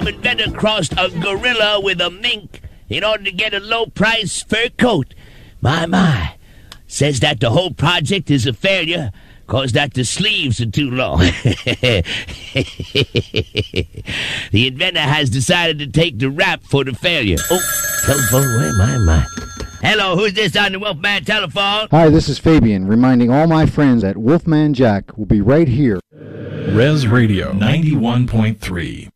inventor crossed a gorilla with a mink in order to get a low-price fur coat. My. Says that the whole project is a failure because that the sleeves are too long. The inventor has decided to take the rap for the failure. Oh, telephone away, my. Hello, who's this on the Wolfman telephone? Hi, this is Fabian, reminding all my friends that Wolfman Jack will be right here. Res Radio 91.3.